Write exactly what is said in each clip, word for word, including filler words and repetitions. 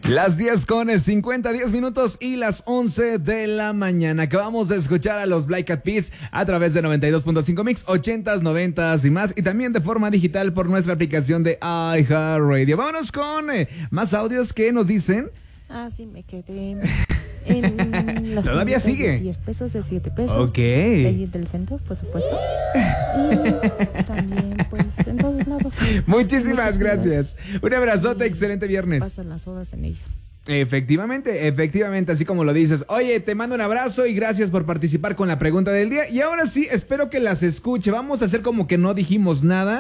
Las diez con cincuenta, diez minutos y las once de la mañana. Acabamos de escuchar a los Black Eyed Peas a través de noventa y dos punto cinco Mix, ochentas, noventas y más. Y también de forma digital por nuestra aplicación de iHeartRadio. Vámonos con eh, más audios que nos dicen. Ah, sí, me quedé en las Todavía sigue. De diez pesos, de siete pesos. Ok. De allí del centro, por supuesto. Y también, pues, en todos lados. Muchísimas gracias. Un abrazote, excelente viernes. Pasan las horas en ellas. Efectivamente, efectivamente, así como lo dices. Oye, te mando un abrazo y gracias por participar con la pregunta del día. Y ahora sí, espero que las escuche. Vamos a hacer como que no dijimos nada.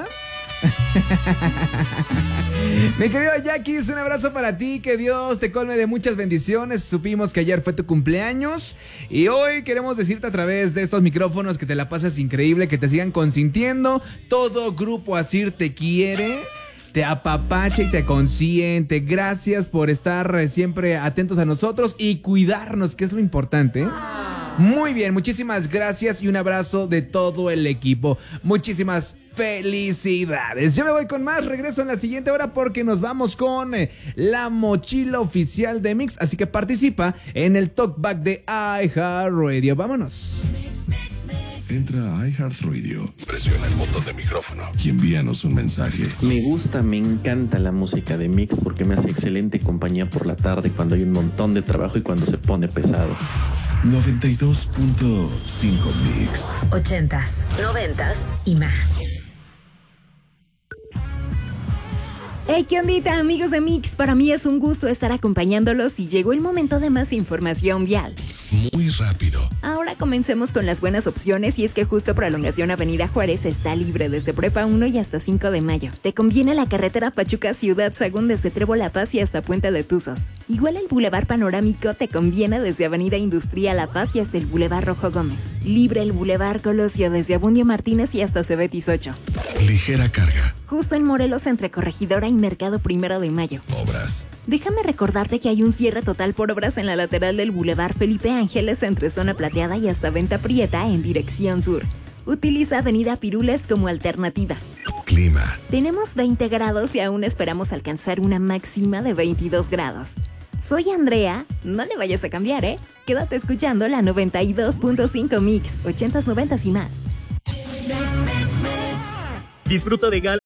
Mi querido Jackie, un abrazo para ti, que Dios te colme de muchas bendiciones. Supimos que ayer fue tu cumpleaños y hoy queremos decirte a través de estos micrófonos que te la pases increíble, que te sigan consintiendo. Todo Grupo Asir te quiere, te apapacha y te consiente. Gracias por estar siempre atentos a nosotros y cuidarnos, que es lo importante, ¿eh? Muy bien, muchísimas gracias y un abrazo de todo el equipo. Muchísimas felicidades. Yo me voy con más, regreso en la siguiente hora porque nos vamos con eh, la mochila oficial de Mix. Así que participa en el Talkback de iHeartRadio. Vámonos. Entra a iHeartRadio, presiona el botón de micrófono y envíanos un mensaje. Me gusta, me encanta la música de Mix porque me hace excelente compañía por la tarde cuando hay un montón de trabajo y cuando se pone pesado. noventa y dos punto cinco Mix. Ochentas, noventas y más. Hey, ¿qué ondita, amigos de Mix? Para mí es un gusto estar acompañándolos y llegó el momento de más información vial. Muy rápido. Ahora comencemos con las buenas opciones y es que justo Prolongación Avenida Juárez está libre desde Prepa uno y hasta cinco de mayo. Te conviene la carretera Pachuca Ciudad Sagún desde Trevo La Paz y hasta Puente de Tuzos. Igual el Boulevard Panorámico te conviene desde Avenida Industrial La Paz y hasta el Boulevard Rojo Gómez. Libre el Boulevard Colosio desde Abundio Martínez y hasta Cebetis ocho. Ligera carga. Justo en Morelos entre Corregidora y Mercado Primero de Mayo. Obras. Déjame recordarte que hay un cierre total por obras en la lateral del Boulevard Felipe Ángeles entre Zona Plateada y hasta Venta Prieta en dirección sur. Utiliza Avenida Pirules como alternativa. Clima. Tenemos veinte grados y aún esperamos alcanzar una máxima de veintidós grados. Soy Andrea, no le vayas a cambiar, ¿eh? Quédate escuchando la noventa y dos punto cinco Mix, ochentas, noventas y más. Disfruta de Gal